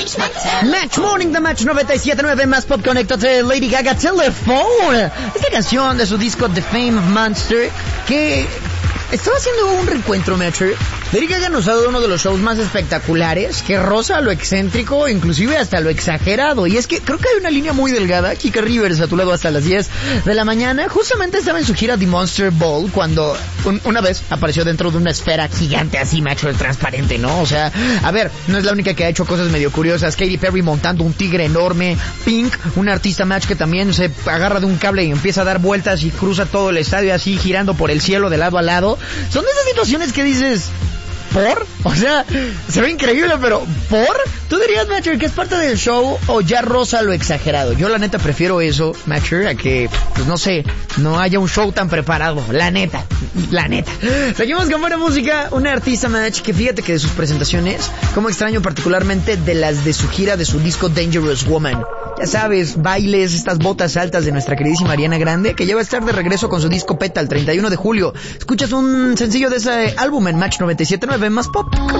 Match Morning, The Match 97.9, más pop conectado de Lady Gaga Telephone. Esta canción de su disco The Fame of Monster, que estaba haciendo un reencuentro, Matcher. Lady Gaga nos ha dado uno de los shows más espectaculares, que roza lo excéntrico, inclusive hasta lo exagerado. Y es que creo que hay una línea muy delgada. Kika Rivers, a tu lado hasta las 10 de la mañana, justamente estaba en su gira The Monster Ball, cuando una vez apareció dentro de una esfera gigante así, Matcher, transparente, ¿no? O sea, a ver, no es la única que ha hecho cosas medio curiosas. Katy Perry montando un tigre enorme. Pink, un artista, Match, que también se agarra de un cable y empieza a dar vueltas y cruza todo el estadio así, girando por el cielo de lado a lado. Son de esas situaciones que dices, ¿por? O sea, se ve increíble, pero ¿por? ¿Tú dirías, Matcher, que es parte del show o ya roza lo exagerado? Yo la neta prefiero eso, Matcher, a que, pues no sé, no haya un show tan preparado. La neta. Seguimos con buena música. Una artista, Match, que fíjate que de sus presentaciones, como extraño particularmente de las de su gira de su disco Dangerous Woman. Ya sabes, bailes, estas botas altas de nuestra queridísima Ariana Grande, que ya va a estar de regreso con su disco Petal, 31 de julio. Escuchas un sencillo de ese álbum en Match 97.9, más pop.